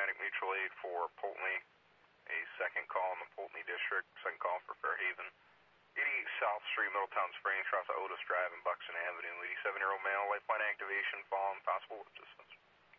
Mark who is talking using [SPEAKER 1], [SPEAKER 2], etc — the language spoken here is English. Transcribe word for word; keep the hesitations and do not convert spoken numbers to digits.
[SPEAKER 1] Atlantic Mutual Aid for Polteny, a second call in the Polteny District, second call for Fairhaven. eighty-eight South Street, Middletown Springs, across Otis Drive and Buxton Avenue. eighty-seven-year-old male, lifeline activation, following possible assistance.